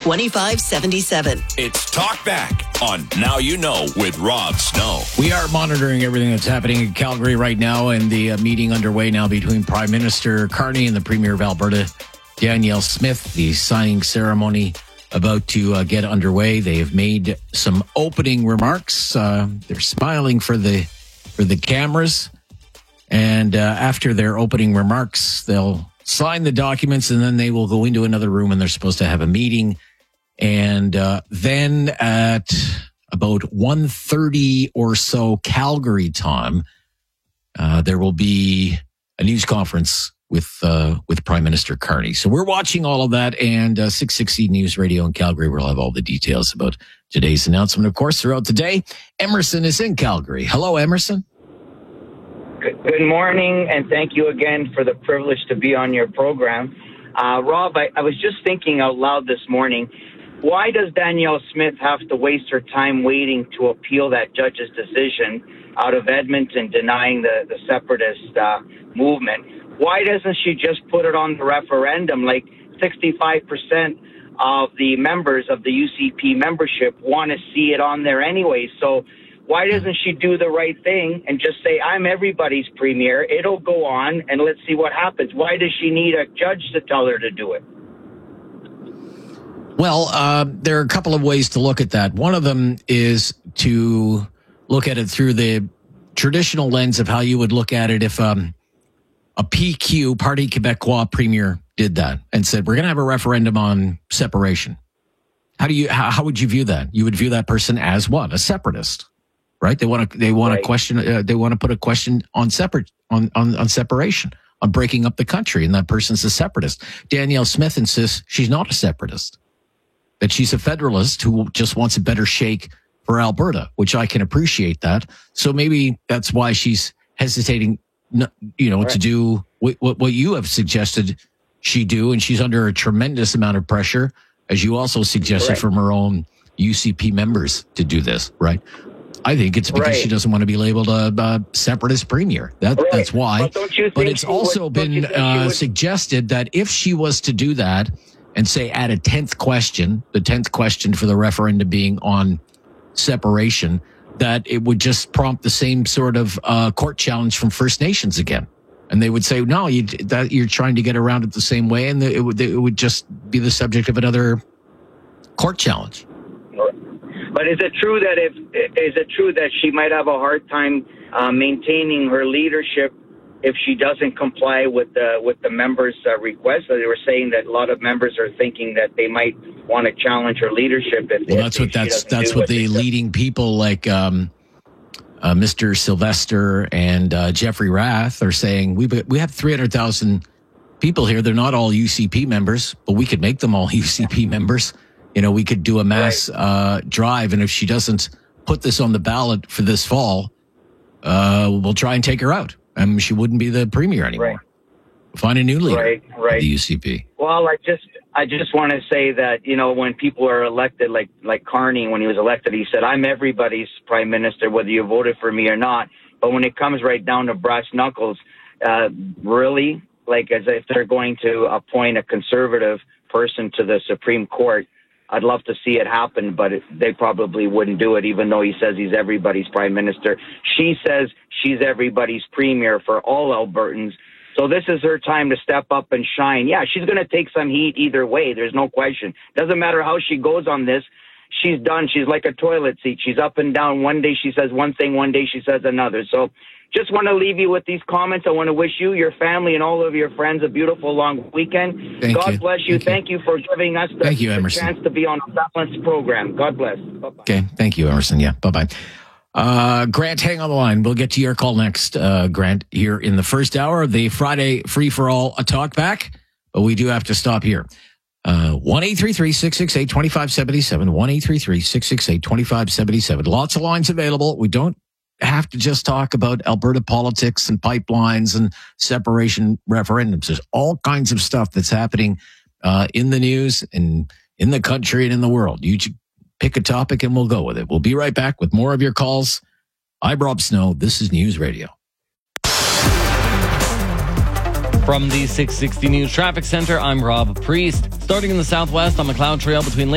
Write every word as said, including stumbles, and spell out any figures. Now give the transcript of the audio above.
twenty-five seventy-seven. It's Talk Back on Now You Know with Rob Snow. We are monitoring everything that's happening in Calgary right now, and the uh, meeting underway now between Prime Minister Carney and the Premier of Alberta, Danielle Smith. The signing ceremony about to uh, get underway. They have made some opening remarks. Uh, they're smiling for the for the cameras, and uh, after their opening remarks, they'll sign the documents, and then they will go into another room, and they're supposed to have a meeting. And uh, then at about one thirty or so Calgary time, uh, there will be a news conference with uh, with Prime Minister Carney. So we're watching all of that, and uh, six sixty News Radio in Calgary will have all the details about today's announcement. Of course, throughout the day, Emerson is in Calgary. Hello, Emerson. Good morning, and thank you again for the privilege to be on your program. Uh, Rob, I, I was just thinking out loud this morning, why does Danielle Smith have to waste her time waiting to appeal that judge's decision out of Edmonton denying the, the separatist uh, movement? Why doesn't she just put it on the referendum? Like sixty-five percent of the members of the U C P membership want to see it on there anyway. So why doesn't she do the right thing and just say, I'm everybody's premier, it'll go on, and let's see what happens? Why does she need a judge to tell her to do it? Well, uh, there are a couple of ways to look at that. One of them is to look at it through the traditional lens of how you would look at it if um, a P Q, Parti Québécois premier, did that and said, we're going to have a referendum on separation. How do you? How, how would you view that? You would view that person as what? A separatist, right? They want to. They want Right. to question. Uh, they want to put a question on separate on, on on separation, on breaking up the country, and that person's a separatist. Danielle Smith insists she's not a separatist, that she's a federalist who just wants a better shake for Alberta, which I can appreciate that. So maybe that's why she's hesitating, you know, Right. to do what, what, what you have suggested she do. And she's under a tremendous amount of pressure, as you also suggested, Right. from her own U C P members to do this, right? I think it's because Right. she doesn't want to be labeled a, a separatist premier. That, Right. That's why. But don't you But think it's she also would- don't you been think she uh, would- suggested that if she was to do that and say add a tenth question, the tenth question for the referendum being on separation, that it would just prompt the same sort of uh, court challenge from First Nations again. And they would say, no, you, that you're trying to get around it the same way, and it would, it would just be the subject of another court challenge. But is it true that if is it true that she might have a hard time uh, maintaining her leadership if she doesn't comply with the with the members' uh, request? So they were saying that a lot of members are thinking that they might want to challenge her leadership. If, Well, if that's she what that's doesn't that's do what the they said. leading people like um, uh, Mister Sylvester and uh, Jeffrey Rath are saying. We we have three hundred thousand people here. They're not all U C P members, but we could make them all U C P members. You know, we could do a mass Right. uh, drive, and if she doesn't put this on the ballot for this fall, uh, we'll try and take her out. Um, she wouldn't be the premier anymore. Right. Find a new leader. Right, of right. The U C P. Well, I just I just want to say that, you know, when people are elected, like like Carney, when he was elected, he said, I'm everybody's prime minister, whether you voted for me or not. But when it comes right down to brass knuckles, uh, really, like as if they're going to appoint a conservative person to the Supreme Court, I'd love to see it happen, but it, they probably wouldn't do it, even though he says he's everybody's prime minister. She says she's everybody's premier for all Albertans. So this is her time to step up and shine. Yeah, she's going to take some heat either way. There's no question. Doesn't matter how she goes on this. She's done. She's like a toilet seat. She's up and down. One day she says one thing, one day she says another. So just want to leave you with these comments. I want to wish you, your family, and all of your friends a beautiful long weekend. Thank God you. bless you. Thank you. Thank you for giving us the, Thank you, the Emerson. chance to be on a balanced program. God bless. Bye-bye. Okay. Thank you, Emerson. Yeah. Bye-bye. Uh, Grant, hang on the line. We'll get to your call next, uh, Grant, here in the first hour of the Friday free-for-all a talk back. But we do have to stop here. Uh, one eight three three, six six eight, two five seven seven, one eight three three, six six eight, two five seven seven. Lots of lines available. We don't have to just talk about Alberta politics and pipelines and separation referendums. There's all kinds of stuff that's happening uh, in the news and in the country and in the world. You pick a topic and we'll go with it. We'll be right back with more of your calls. I'm Rob Snow. This is News Radio. From the six sixty News Traffic Center, I'm Rob Priest. Starting in the southwest on McLeod Trail between